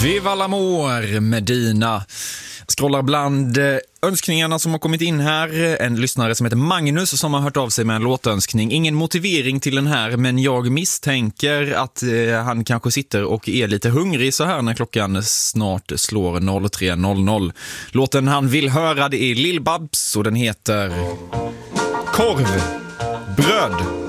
Viva l'amour, Medina. Scrollar bland önskningarna som har kommit in här. En lyssnare som heter Magnus som har hört av sig med en låtönskning. Ingen motivering till den här, men jag misstänker att han kanske sitter och är lite hungrig så här när klockan snart slår 03.00. Låten han vill höra, det är Lill Babs och den heter Korv, bröd